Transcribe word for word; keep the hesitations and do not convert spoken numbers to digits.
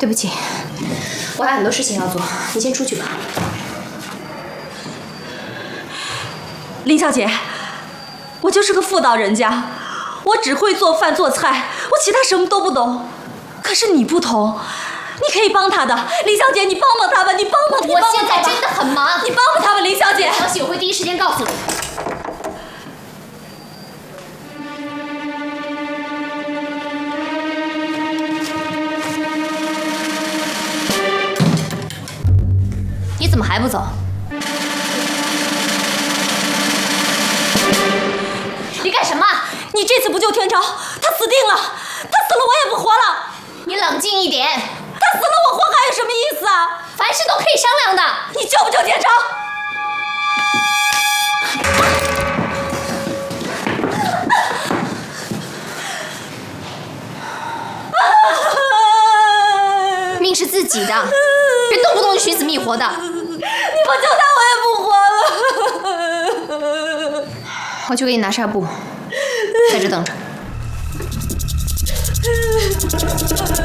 对不起，我还有很多事情要做，你先出去吧。 林小姐，我就是个妇道人家，我只会做饭做菜，我其他什么都不懂。可是你不同，你可以帮她的，林小姐，你帮帮她吧，你帮帮她。 我现在真的很忙， 你帮帮她吧，林小姐。 消息我会第一时间告诉你。 你怎么还不走？你干什么？ 你这次不救天朝，他死定了！他死了，我也不活了。 你冷静一点。 他死了，我活还有什么意思啊？ 凡事都可以商量的。 你救不救天朝？ 命是自己的，别动不动就寻死觅活的。 你不救他，我也不活了。 我去给你拿纱布，在这等着。